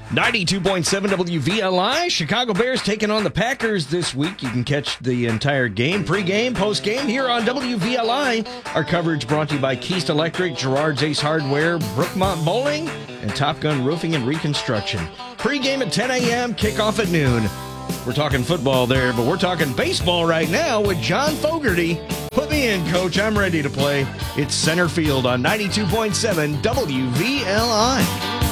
92.7 WVLI. Chicago Bears taking on the Packers this week. You can catch the entire game, pre-game, post-game here on WVLI. Our coverage brought to you by Keast Electric, Gerard's Ace Hardware, Brookmont Bowling, and Top Gun Roofing and Reconstruction. Pre-game at 10 a.m., kickoff at noon. We're talking football there, but we're talking baseball right now with John Fogerty. Put me in, Coach. I'm ready to play. It's center field on 92.7 WVLI.